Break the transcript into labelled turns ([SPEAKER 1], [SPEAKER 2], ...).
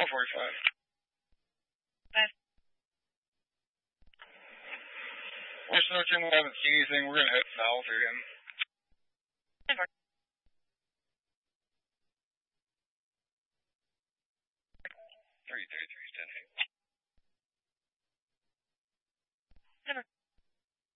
[SPEAKER 1] 145. We're searching, we haven't seen anything. We're going to head south again. 333 10 feet.